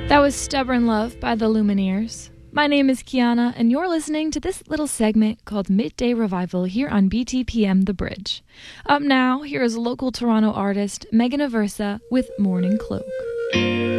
That was Stubborn Love by the Lumineers. My name is Kiana, and you're listening to this little segment called Midday Revival here on BTPM The Bridge. Up now, here is local Toronto artist Megan Aversa with Morning Cloak.